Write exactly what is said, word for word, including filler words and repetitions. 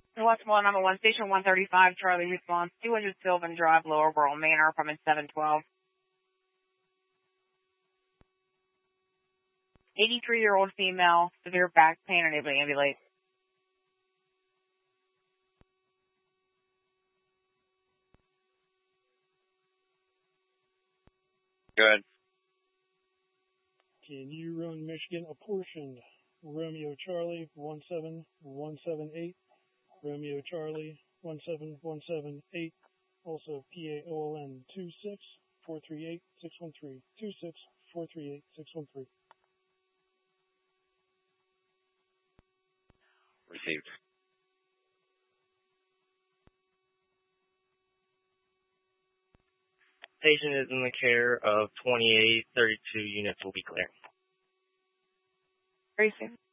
Westmore number one, station one thirty-five, Charlie response, two hundred Sylvan Drive, Lower Borough Manor, apartment seven twelve. eighty-three-year-old female, severe back pain, unable to ambulate. Good. Can you run Michigan apportioned? Romeo Charlie one seven one seven eight, Romeo Charlie one seven one seven eight, also P A O L N two six four three eight six one three, two six four three eight six one three. Received. Patient is in the care of twenty-eight thirty-two, units will be clear. Very soon.